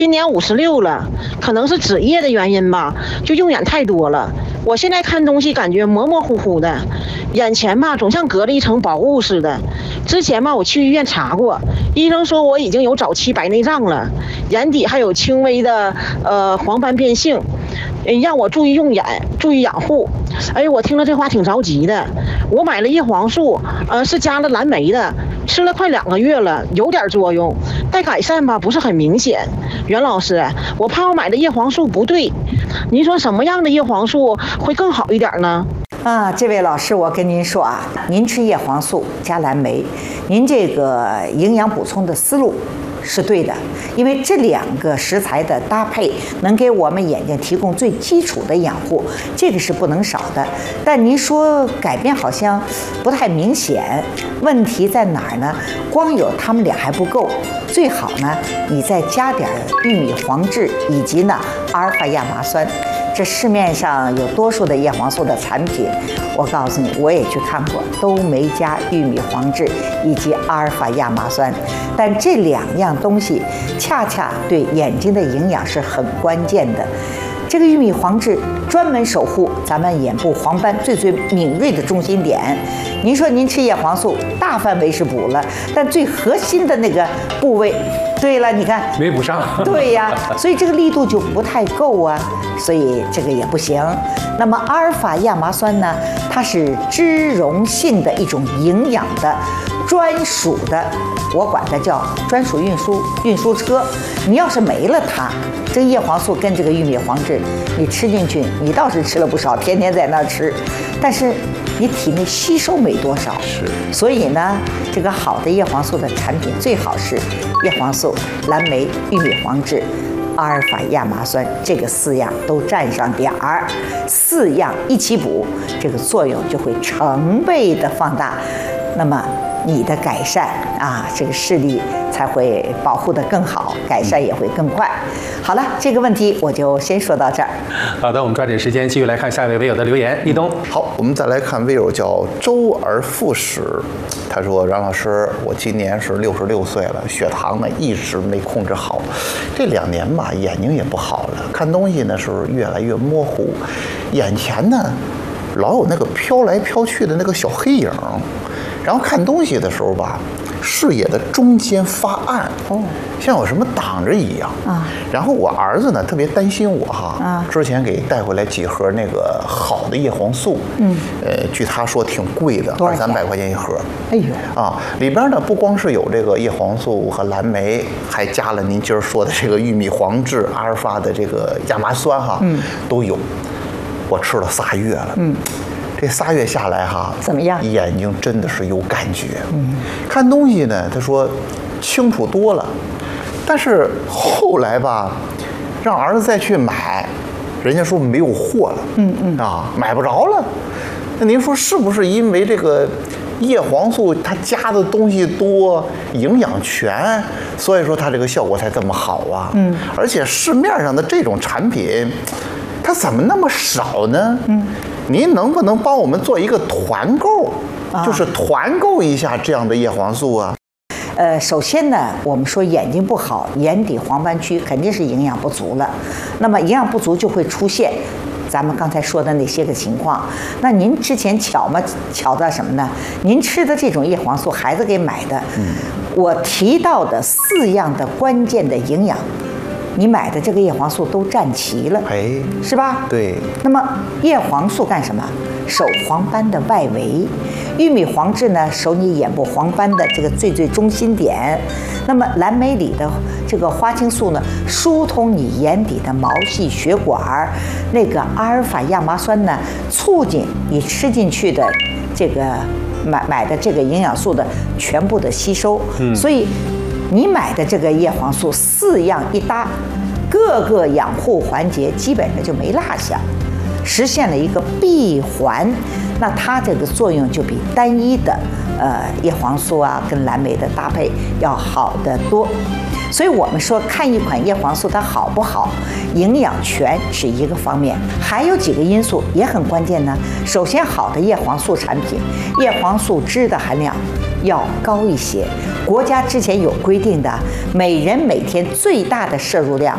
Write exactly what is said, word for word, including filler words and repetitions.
今年五十六了，可能是职业的原因吧，就用眼太多了。我现在看东西感觉模模糊糊的，眼前吧总像隔了一层薄雾似的。之前吧我去医院查过，医生说我已经有早期白内障了，眼底还有轻微的呃黄斑变性，让我注意用眼，注意养护。哎，我听了这话挺着急的。我买了叶黄素，呃是加了蓝莓的，吃了快两个月了，有点作用，但改善吧不是很明显。袁老师，我怕我买的叶黄素不对，您说什么样的叶黄素会更好一点呢？ 啊，这位老师，我跟您说啊，您吃叶黄素加蓝莓，您这个营养补充的思路是对的，因为这两个食材的搭配能给我们眼睛提供最基础的养护，这个是不能少的。但您说改变好像不太明显，问题在哪儿呢？光有他们俩还不够，最好呢你再加点玉米黄质以及呢阿尔法亚麻酸。这市面上有多数的叶黄素的产品，我告诉你，我也去看过，都没加玉米黄质以及阿尔法亚麻酸。但这两样东西恰恰对眼睛的营养是很关键的。这个玉米黄质专门守护咱们眼部黄斑最最敏锐的中心点。您说您吃叶黄素大范围是补了，但最核心的那个部位，对了，你看没补上。 对呀，所以这个力度就不太够啊，所以这个也不行。那么阿尔法亚麻酸呢，它是脂溶性的一种营养的专属的，我管它叫专属运输运输车。你要是没了它，这个叶黄素跟这个玉米黄质，你吃进去，你倒是吃了不少，天天在那儿吃，但是你体内吸收没多少。 是， 所以呢，这个好的叶黄素的产品最好是叶黄素、蓝莓、玉米黄质、阿尔法亚麻酸，这个四样都占上点儿，四样一起补，这个作用就会成倍的放大。那么你的改善啊，这个视力才会保护得更好，改善也会更快。好了，这个问题我就先说到这儿。 好的，我们抓紧时间继续来看下一位微友的留言。立冬， 好，我们再来看微友叫周而复始，他说：“阮老师，我今年是六十六岁了，血糖呢一直没控制好，这两年吧眼睛也不好了，看东西呢是越来越模糊，眼前呢老有那个飘来飘去的那个小黑影。”然后看东西的时候吧，视野的中间发暗，哦，像有什么挡着一样啊。然后我儿子呢特别担心我哈，啊，之前给带回来几盒那个好的叶黄素，嗯，呃，据他说挺贵的，二三百块钱一盒。哎呦，啊，里边呢不光是有这个叶黄素和蓝莓，还加了您今儿说的这个玉米黄质、阿尔法的这个亚麻酸哈，嗯，都有。我吃了仨月了，嗯。这仨月下来哈， 怎么样？ 眼睛真的是有感觉，嗯，看东西呢，他说清楚多了，但是后来吧，让儿子再去买，人家说没有货了，嗯嗯啊，买不着了。那您说是不是因为这个叶黄素它加的东西多，营养全，所以说它这个效果才这么好啊？嗯，而且市面上的这种产品，它怎么那么少呢？嗯。您能不能帮我们做一个团购，啊、就是团购一下这样的叶黄素啊？ 呃，首先呢，我们说眼睛不好，眼底黄斑区肯定是营养不足了。那么营养不足就会出现咱们刚才说的那些个情况。那您之前巧吗？巧到什么呢？您吃的这种叶黄素，孩子给买的，嗯，我提到的四样的关键的营养。你买的这个叶黄素都占齐了，哎，是吧？ 对。 那么叶黄素干什么？守黄斑的外围。玉米黄质呢，守你眼部黄斑的这个最最中心点。那么蓝莓里的这个花青素呢，疏通你眼底的毛细血管。那个阿尔法亚麻酸呢，促进你吃进去的这个买买的这个营养素的全部的吸收。嗯，所以。你买的这个叶黄素四样一搭，各个养护环节基本上就没落下，实现了一个闭环。那它这个作用就比单一的呃叶黄素啊跟蓝莓的搭配要好得多。所以我们说看一款叶黄素它好不好，营养全是一个方面，还有几个因素也很关键呢。首先，好的叶黄素产品，叶黄素脂的含量要高一些。国家之前有规定的，每人每天最大的摄入量